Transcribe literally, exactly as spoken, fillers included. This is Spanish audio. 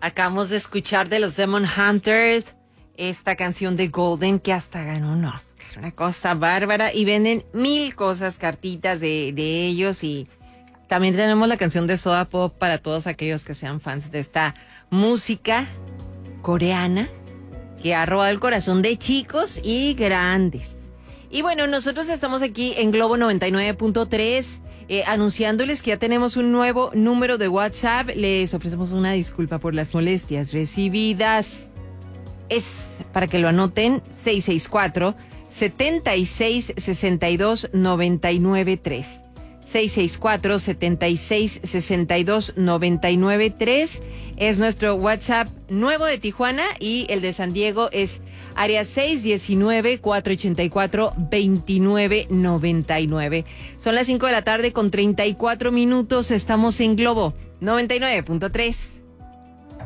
Acabamos de escuchar de los Demon Hunters esta canción de Golden que hasta ganó un Oscar, una cosa bárbara, y venden mil cosas, cartitas de, de ellos, y también tenemos la canción de Soda Pop para todos aquellos que sean fans de esta música coreana que ha robado el corazón de chicos y grandes. Y bueno, nosotros estamos aquí en Globo noventa y nueve punto tres eh, anunciándoles que ya tenemos un nuevo número de WhatsApp. Les ofrecemos una disculpa por las molestias recibidas. Es, para que lo anoten, seis seis cuatro, siete seis, seis dos, nueve nueve tres. seis seis cuatro, siete seis, seis dos, nueve nueve tres es nuestro WhatsApp nuevo de Tijuana, y el de San Diego es área seis uno nueve, cuatro ocho cuatro, dos nueve nueve nueve. Son las cinco de la tarde con treinta y cuatro minutos. Estamos en Globo noventa y nueve punto tres.